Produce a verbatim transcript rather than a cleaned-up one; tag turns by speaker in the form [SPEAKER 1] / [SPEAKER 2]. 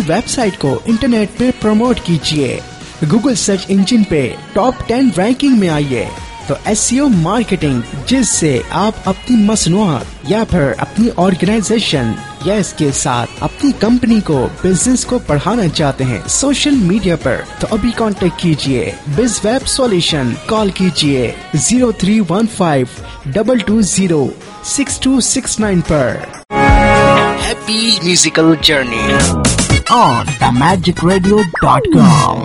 [SPEAKER 1] Website को internet पे promote कीजिए, गूगल सर्च इंजन पे टॉप टेन रैंकिंग में आइए। तो एसईओ मार्केटिंग, जिससे आप अपनी मसनूआत या फिर अपनी ऑर्गेनाइजेशन या इसके साथ अपनी कंपनी को, बिजनेस को बढ़ाना चाहते हैं सोशल मीडिया पर, तो अभी कांटेक्ट कीजिए बिज वेब सॉल्यूशन। कॉल कीजिए zero three one five double two zero six to six nine पर। Happy musical journey on the magic radio dot com.